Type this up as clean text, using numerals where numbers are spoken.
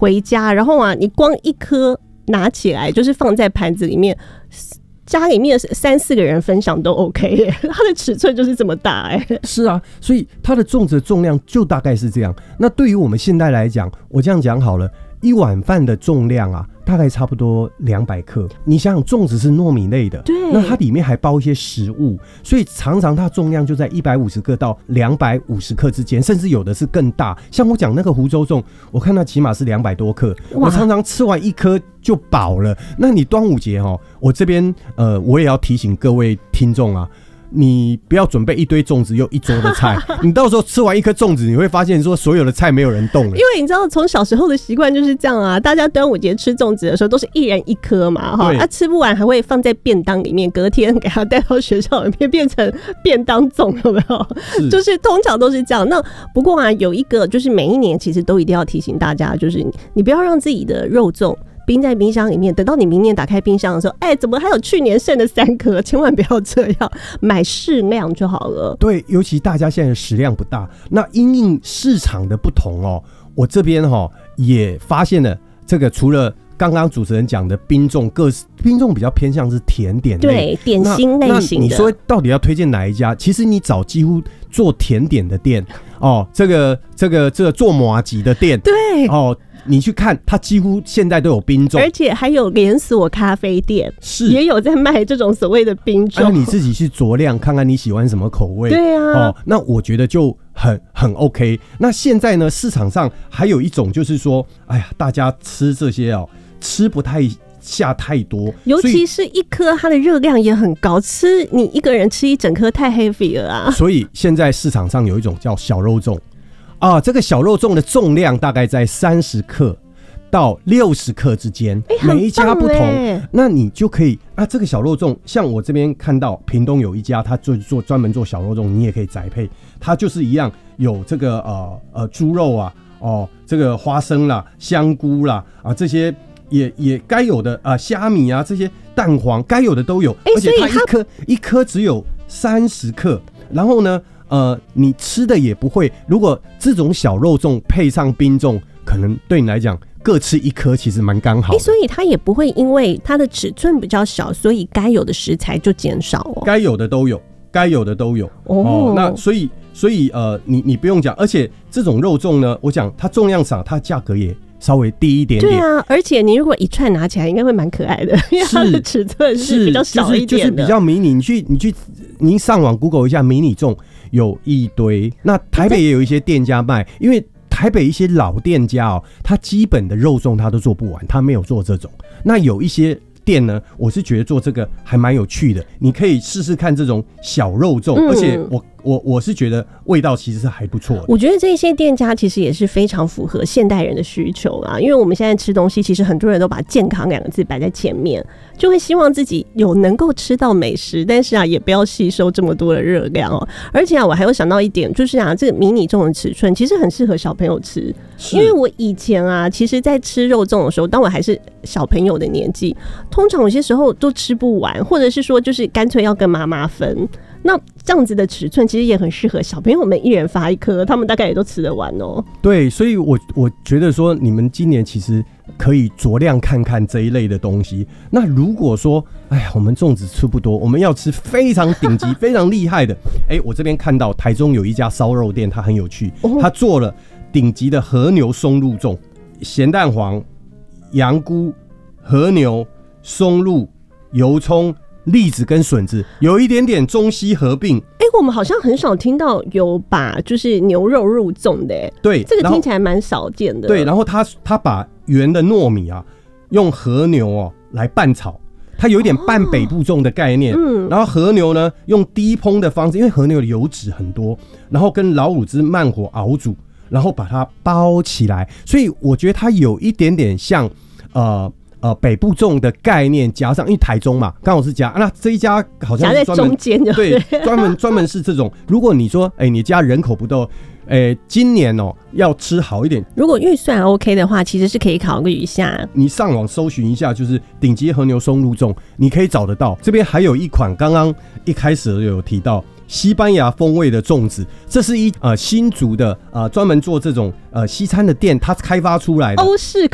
回家，然后啊，你光一颗拿起来就是放在盘子里面，家里面3-4个人分享都 OK 耶，它的尺寸就是这么大耶。是啊，所以它的粽子的重量就大概是这样。那对于我们现代来讲，我这样讲好了，一碗饭的重量啊，大概差不多200克。你想想，粽子是糯米类的， 对， 那它里面还包一些食物，所以常常它重量就在150克到250克之间，甚至有的是更大。像我讲那个湖州粽，我看它起码是200多克，我常常吃完一颗就饱了。那你端午节我这边我也要提醒各位听众啊，你不要准备一堆粽子又一桌的菜，你到时候吃完一颗粽子，你会发现说所有的菜没有人动了。 因为你知道从小时候的习惯就是这样啊，大家端午节吃粽子的时候都是一人一颗嘛，哈，吃不完还会放在便当里面，隔天给他带到学校里面变成便当粽，有没有？就是通常都是这样。那不过啊，有一个就是每一年其实都一定要提醒大家，就是你不要让自己的肉粽冰在冰箱里面，等到你明年打开冰箱的时候，怎么还有去年剩的3颗？千万不要这样，买适量就好了。 对，尤其大家现在的食量不大，那因应市场的不同我这边也发现了这个，除了刚刚主持人讲的冰粽，冰粽比较偏向是甜点类， 对，点心类型的。 那你说到底要推荐哪一家？其实你找几乎做甜点的店这个做麻糬的店， 对你去看，它几乎现在都有冰粽， 而且还有连锁咖啡店也有在卖这种所谓的冰粽。 你自己去酌量看看你喜欢什么口味。 对啊， 那我觉得就很 OK。那现在呢，市场上还有一种就是说，大家吃这些吃不太下太多， 尤其是一颗它的热量也很高，你一个人吃一整颗太 heavy 了啊。 所以现在市场上有一种叫小肉粽这个小肉粽的重量大概在30克到60克之间，每一家不同。那你就可以这个小肉粽，像我这边看到屏东有一家，他专门做小肉粽，你也可以宅配。它就是一样有这个猪肉啊，这个花生啦、香菇啦这些也该有的虾米啊，这些蛋黄该有的都有，而且它一颗只有30克，然后呢你吃的也不会，如果这种小肉粽配上冰粽，可能对你来讲各吃一颗其实蛮刚好的。 所以它也不会因为它的尺寸比较小，所以该有的食材就减少该有的都有那所以你不用讲，而且这种肉粽呢，我讲它重量少，它价格也稍微低一点点。 对啊，而且你如果一串拿起来，应该会蛮可爱的，因为它的尺寸是比较小一点的， 就是比较迷你。你上网 Google 一下迷你粽，有一堆。那台北也有一些店家卖，因为台北一些老店家他基本的肉粽他都做不完，他没有做这种。那有一些店呢，我是觉得做这个还蛮有趣的，你可以试试看这种小肉粽，而且我是觉得味道其实是还不错的。 我觉得这些店家其实也是非常符合现代人的需求啦，因为我们现在吃东西，其实很多人都把健康2个字摆在前面，就会希望自己有能够吃到美食，但是也不要吸收这么多的热量而且我还有想到一点，就是这个迷你粽的尺寸其实很适合小朋友吃，因为我以前其实在吃肉粽的时候，当我还是小朋友的年纪，通常有些时候都吃不完，或者是说就是干脆要跟妈妈分。那这样子的尺寸其实也很适合小朋友们一人发1颗，他们大概也都吃得完对，所以我觉得说你们今年其实可以酌量看看这一类的东西。那如果说我们粽子吃不多，我们要吃非常顶级非常厉害的我这边看到台中有一家烧肉店，它很有趣，它做了顶级的和牛松露粽，咸蛋黄、羊菇、和牛、松露、油葱、栗子跟笋子，有一点点中西合并。 我们好像很少听到有把就是牛肉入粽的对， 这个听起来蛮少见的。 对，然后他把圆的糯米用和牛来拌炒，它有一点半北部粽的概念。然后和牛呢用低烹的方式，因为和牛的油脂很多，然后跟老乳汁慢火熬煮，然后把它包起来，所以我觉得它有一点点像北部粽的概念，加上因为台中嘛，刚好是加，那这一家好像是夹在中间， 对，专门是这种。如果你说，你家人口不够，今年要吃好一点， 如果预算 OK 的话，其实是可以考虑一下。 你上网搜寻一下，就是顶级和牛松露粽，你可以找得到。这边还有一款，刚刚一开始有提到。西班牙风味的粽子，这是新竹的专门做这种西餐的店，它开发出来的欧式